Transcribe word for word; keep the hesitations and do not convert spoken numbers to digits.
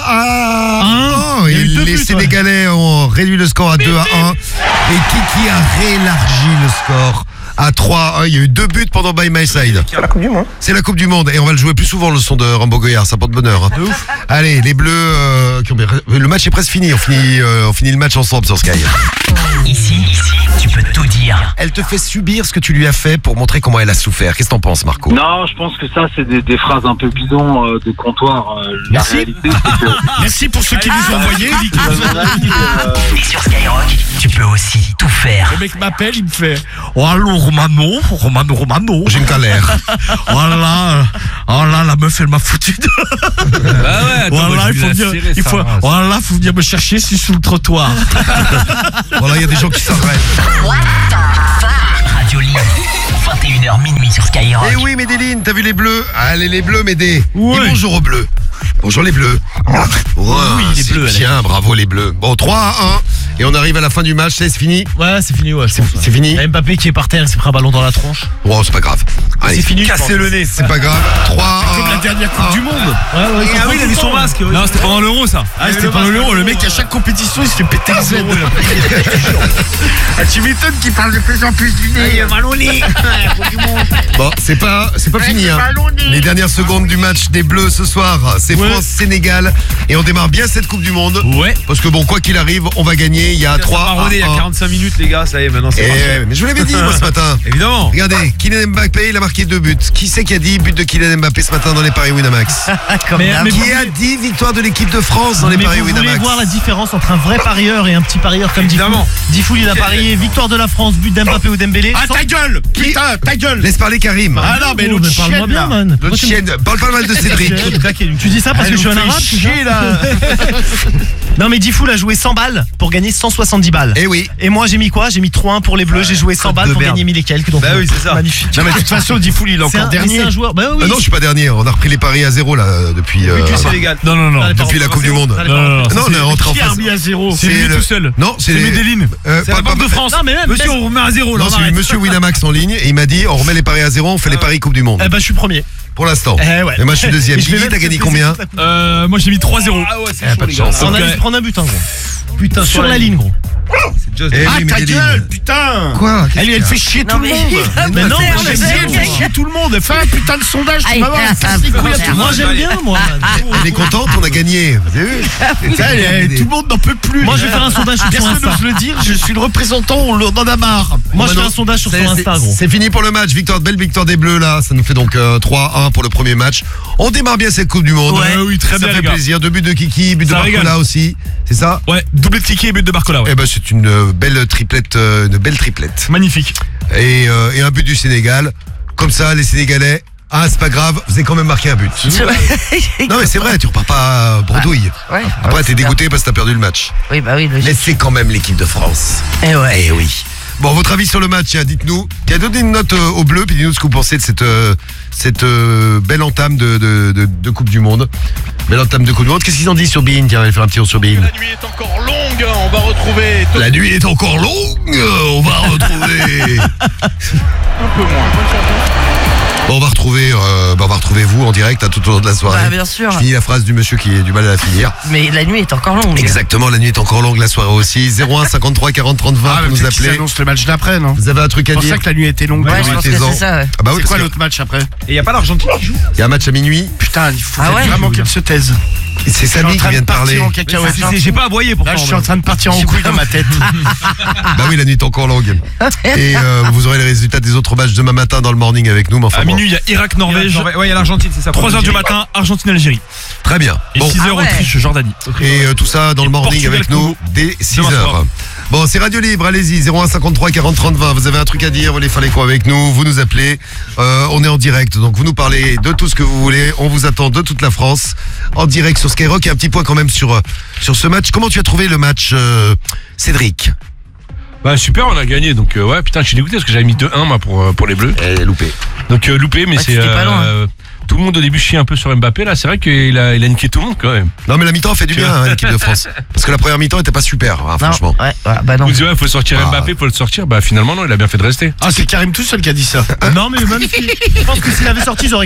Ah, Un. oh, Il y a et eu deux les buts, Sénégalais ont réduit le score à deux à un. Et Kiki a réélargi le score à trois à un. Il y a eu deux buts pendant By My Side. C'est la Coupe du Monde. C'est la Coupe du Monde et on va le jouer plus souvent le son de Rambo Goyard, ça porte bonheur. Hein. Allez, les Bleus, euh, qui ont bien- le match est presque fini. On finit, euh, on finit le match ensemble sur Sky. Ici, ici, tu peux tout dire. Elle te fait subir ce que tu lui as fait pour montrer comment elle a souffert. Qu'est-ce que t'en penses, Marco? Non, je pense que ça, c'est des, des phrases un peu bidons euh, de comptoir. Euh, la Merci. réalité, c'est que... Merci pour ceux qui nous ont envoyé. à mon avis, euh, Et sur Skyrock, tu peux aussi tout faire. Le mec m'appelle, il me fait oh allô Romano, Romano, Romano. J'ai une galère. Oh là, oh là, la meuf elle m'a foutu. De... Bah ouais, attends, Voilà, moi, je il faut vais la venir, serrer, il sa faut, race. voilà, faut venir me chercher, je suis sous le trottoir. Voilà, il y a des gens qui s'arrêtent. Radio Libre, vingt et une heures minuit sur Skyrock. Eh oui, Médéline, t'as vu les bleus? Allez, les bleus, Médé. Ouais. Et bonjour aux bleus. Bonjour les bleus. Ouais, Oui, les c'est bleus, bien, bravo les bleus. Bon, trois à un. Et on arrive à la fin du match, c'est fini. Ouais, c'est fini, ouais, je pense. ouais. C'est fini. Il y a Mbappé qui est par terre, il s'est pris un ballon dans la tronche. Bon, c'est pas grave. Allez, C'est fini. je pense. Casser le nez. c'est pas grave. trois à un. Comme la dernière Coupe du Monde. Ouais, ouais, Ah oui, il a mis son masque. Non, c'était pendant l'euro, ça. Ah, c'était pendant l'euro, le mec à chaque compétition il se fait péter le Z. Ah, tu m'étonnes qu'il parle de plus en plus du nez. Bon, c'est pas, c'est pas fini. Hein. Les dernières secondes du match des Bleus ce soir, c'est Ouais. France-Sénégal. Et on démarre bien cette Coupe du Monde. Ouais. Parce que bon, quoi qu'il arrive, on va gagner. Il y a trois à Marronné il y a un. quarante-cinq minutes, les gars, ça y est, maintenant c'est parti. Eh, mais je vous l'avais dit, moi, ce matin. Évidemment. Regardez, Kylian Mbappé, il a marqué deux buts. Qui c'est qui a dit but de Kylian Mbappé ce matin dans les paris Winamax? Mais, mais Qui vous, a dit victoire de l'équipe de France dans les mais paris vous voulez Winamax? voir la différence entre un vrai parieur et un petit parieur comme Difool? Évidemment. Difool, il a parié victoire de la France, but d'Mbappé ou Dembélé. Ah, ta gueule. Putain, ta gueule. Laisse parler Karim. Ah non, mais Oh, l'autre parle-moi chienne bien, là. man. L'autre Pourquoi tu me- chienne, parle pas mal de Cédric. Tu dis ça parce que je suis un nous fait arabe, c'est chier, ça là. Non mais Difool a joué cent balles pour gagner cent soixante-dix balles. Eh oui. Et moi j'ai mis quoi? J'ai mis trois un pour les bleus, j'ai joué cent balles de pour merde. gagner mille et quelques. Donc Bah oui, c'est ça. magnifique. Non, mais de toute façon, Difool, il est C'est encore un, mais dernier. c'est un joueur. Bah oui. Ah non, je suis pas dernier. On a repris les paris à zéro là depuis. euh, Du Sénégal. Non, non, non. Allez, depuis la Coupe du Monde. Allez, Non, non, non. Non, on est rentré en Qui a face. remis à zéro? C'est C'est lui le- tout seul. Non, c'est C'est les- Medellin. Euh, C'est pas- la Banque pas- de France. Non, mais même, Monsieur, baisse- on remet à zéro. là, Non, on c'est arrête. Monsieur Winamax en ligne et il m'a dit on remet les paris à zéro, on fait les paris Coupe du Monde. Eh ben je suis premier. Pour l'instant. Eh ouais. Et moi je suis deuxième. Et je vais Guigui, même t'as gagné te combien? laisser toute la coupe. Euh, moi j'ai mis trois zéro. Ah ouais, c'est Eh, chaud, pas de les gars. chance. On Donc, a euh, dû prendre un but, hein, gros. Putain, sur la ligne, gros. C'est just- Eh Ah, oui, ta Medellin. gueule, putain. Quoi? Qu'est-ce Elle, qu'il y elle a fait chier tout le monde. Mais non, moi, Elle j'aime fait bien. chier tout le monde. Fais un putain de sondage, tu vas voir. Elle casse les couilles à tout le Moi monde. j'aime bien, moi. man. Elle est contente, on a gagné. Vous avez vu? Putain, elle est- Tout le monde n'en peut plus. Moi je vais faire un sondage sur son Personne Insta. n'ose le dire, je suis le représentant, on en a marre. Moi je Bon, fais non, un sondage sur c'est- son Insta, c'est- gros. C'est fini pour le match. Victoire, belle victoire des Bleus là. Ça nous fait donc euh, trois à un pour le premier match. On démarre bien cette Coupe du Monde. Ouais, oui, très ça bien, fait les gars. plaisir. Deux buts de Kiki, but de Ça Barcola régale. aussi. C'est ça? Ouais, doublé de Kiki et but de Barcola, ouais. Eh ben c'est une euh, belle triplette, euh, une belle triplette. Magnifique. Et, euh, et un but du Sénégal. Comme ça, les Sénégalais. Ah, c'est pas grave, vous avez quand même marqué un but. Non mais c'est vrai, tu repars pas bredouille. Ouais. Après t'es dégoûté parce que t'as perdu le match. Oui, bah oui, Mais logique. c'est quand même l'équipe de France. Eh ouais. Eh oui. Bon, votre avis sur le match, tiens, dites-nous. Tiens, donnez une note euh, au bleu, puis dites-nous ce que vous pensez de cette, euh, cette euh, belle entame de, de, de, de Coupe du Monde. Belle entame de Coupe du Monde. Qu'est-ce qu'ils en disent sur Bein? Tiens, on va faire un petit tour sur Bein. La nuit est encore longue, on va retrouver La nuit est encore longue, euh, on va retrouver... un peu moins. Bon, on va retrouver, euh, bah, on va retrouver vous en direct à tout au long de la soirée. Bah, bien sûr. Je finis la phrase du monsieur qui a du mal à la finir. Mais la nuit est encore longue. Exactement, la nuit est encore longue, la soirée aussi. zéro un cinquante-trois quarante trente vingt Ah, pour mais nous peut-être qu'ils appeler. annoncent le match d'après, non? Vous avez un truc à C'est pour dire? ça que la nuit était longue. Ouais, Ouais, je pense que mettez-en. c'est ça, ouais. Ah bah oui, C'est parce quoi que l'autre match après? Et y a pas l'Argentine qui joue? il y a un match à minuit. Putain, il faut Ah ouais vraiment qu'elle se taise. Et c'est Je suis en Samy qui train vient de de parler. partir en cacahuète. C'est- c'est- J'ai pas aboyé pourtant. Là, je suis en train de partir en couille dans ma tête. Bah oui, la nuit est encore longue. Et euh, vous aurez les résultats des autres matchs demain matin dans le morning avec nous. Mais enfin, À bon. minuit, il y a Irak-Norvège. Ouais, il y a l'Argentine, c'est ça. trois heures du matin, Argentine-Algérie. Très bien. Et Bon. six heures Ah ouais. Autriche-Jordanie. Et euh, tout ça dans le Et morning Portugal, avec nous Congo. dès six Demain heures. soir. Bon, c'est Radio Libre, allez-y, zéro un cinquante-trois quarante trente vingt. Vous avez un truc à dire, vous voulez faire les quoi avec nous, vous nous appelez. Euh, on est en direct, donc vous nous parlez de tout ce que vous voulez. On vous attend de toute la France en direct sur Skyrock. Et un petit point quand même sur, euh, sur ce match. Comment tu as trouvé le match, euh, Cédric? Bah super, on a gagné, donc euh, ouais, putain, je suis dégoûté parce que j'avais mis deux un moi pour, euh, pour les Bleus. Eh, loupé. Donc euh, loupé, mais Ouais, c'est... c'était pas loin. tout le monde au début chie un peu sur Mbappé, là, c'est vrai qu'il a, il a niqué tout le monde quand même. Non mais la mi-temps a fait du bien, hein, l'équipe de France. Parce que la première mi-temps était pas super, hein, Non, franchement. ouais, ouais, bah non. Vous dites, ouais, faut sortir Ah. Mbappé, faut le sortir. Bah finalement, non, il a bien fait de rester. Ah, c'est Karim tout seul qui a dit ça. Non mais magnifique. Je pense que s'il avait sorti, j'aurais